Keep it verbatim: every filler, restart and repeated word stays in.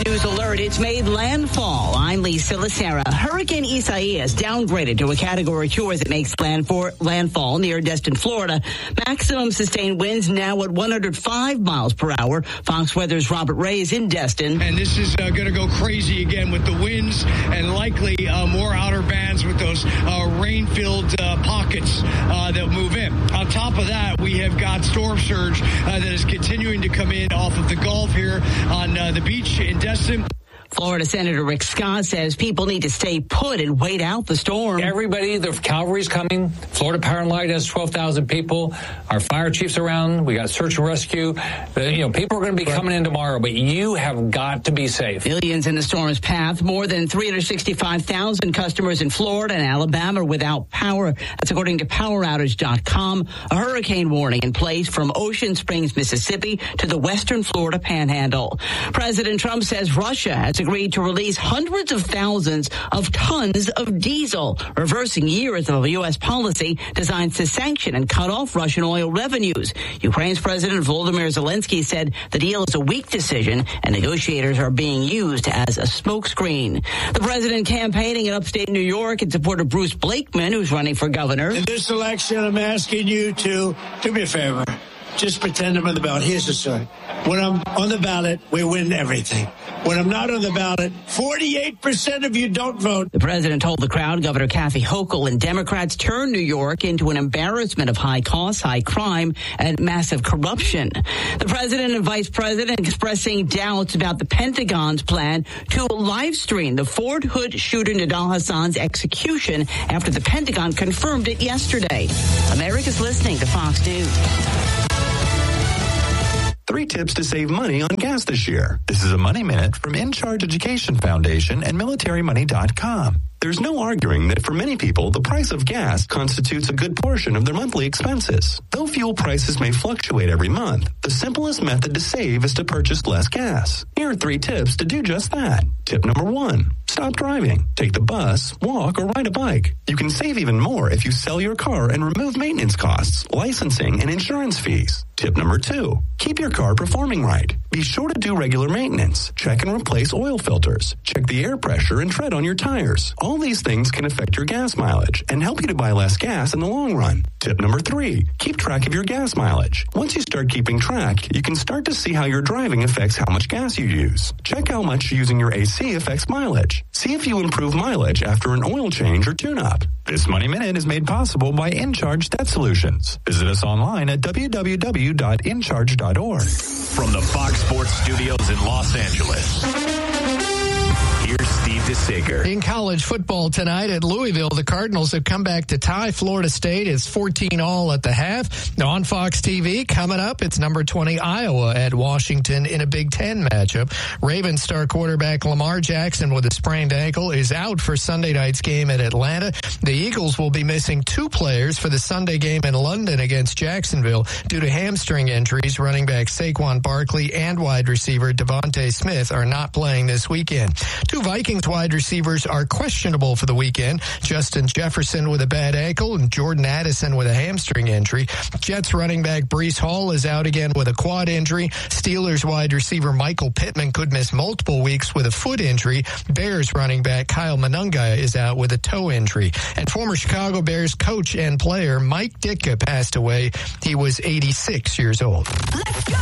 News alert, it's made landfall. I'm Lisa Lacera. Hurricane Isaias downgraded to a Category two as it makes landfall, landfall near Destin, Florida. Maximum sustained winds now at one hundred five miles per hour. Fox Weather's Robert Ray is in Destin. And this is uh, going to go crazy again with the winds and likely uh, more outer bands with those uh, rain-filled uh, pockets uh, that move in. On top of that, we have got storm surge uh, that is continuing to come in off of the Gulf here on uh, the beach in Destin. Florida Senator Rick Scott says people need to stay put and wait out the storm. Everybody, the cavalry's coming. Florida Power and Light has twelve thousand people. Our fire chief's around. We got search and rescue. The, you know, people are going to be coming in tomorrow, but you have got to be safe. Millions in the storm's path. More than three hundred sixty-five thousand customers in Florida and Alabama without power. That's according to power outage dot com. A hurricane warning in place from Ocean Springs, Mississippi to the western Florida panhandle. President Trump says Russia has agreed to release hundreds of thousands of tons of diesel, reversing years of U S policy designed to sanction and cut off Russian oil revenues. Ukraine's President Volodymyr Zelensky said the deal is a weak decision and negotiators are being used as a smokescreen. The president campaigning in upstate New York in support of Bruce Blakeman, who's running for governor. In this election, I'm asking you to do me a favor. Just pretend I'm on the ballot. Here's the story. When I'm on the ballot, we win everything. When I'm not on the ballot, forty-eight percent of you don't vote. The president told the crowd Governor Kathy Hochul and Democrats turned New York into an embarrassment of high costs, high crime, and massive corruption. The president and vice president expressing doubts about the Pentagon's plan to live stream the Fort Hood shooter Nidal Hassan's execution after the Pentagon confirmed it yesterday. America's listening to Fox News. Three tips to save money on gas this year. This is a Money Minute from In Charge Education Foundation and military money dot com. There's no arguing that for many people, the price of gas constitutes a good portion of their monthly expenses. Though fuel prices may fluctuate every month, the simplest method to save is to purchase less gas. Here are three tips to do just that. Tip number one, stop driving. Take the bus, walk, or ride a bike. You can save even more if you sell your car and remove maintenance costs, licensing, and insurance fees. Tip number two, keep your car performing right. Be sure to do regular maintenance. Check and replace oil filters. Check the air pressure and tread on your tires. All these things can affect your gas mileage and help you to buy less gas in the long run. Tip number three, keep track of your gas mileage. Once you start keeping track, you can start to see how your driving affects how much gas you use. Check how much using your A C affects mileage. See if you improve mileage after an oil change or tune-up. This Money Minute is made possible by InCharge Debt Solutions. Visit us online at w w w dot in charge dot org. From the Fox Sports Studios in Los Angeles, here's Steve DeSager. In college football tonight at Louisville, the Cardinals have come back to tie Florida State. It's fourteen all at the half. On Fox T V, coming up, it's number twenty Iowa at Washington in a Big Ten matchup. Ravens star quarterback Lamar Jackson with a sprained ankle is out for Sunday night's game at Atlanta. The Eagles will be missing two players for the Sunday game in London against Jacksonville due to hamstring injuries. Running back Saquon Barkley and wide receiver Devontae Smith are not playing this weekend. Two Vikings wide receivers are questionable for the weekend. Justin Jefferson with a bad ankle and Jordan Addison with a hamstring injury. Jets running back Breece Hall is out again with a quad injury. Steelers wide receiver Michael Pittman could miss multiple weeks with a foot injury. Bears running back Kyle Monunga is out with a toe injury. And former Chicago Bears coach and player Mike Ditka passed away. He was eighty-six years old.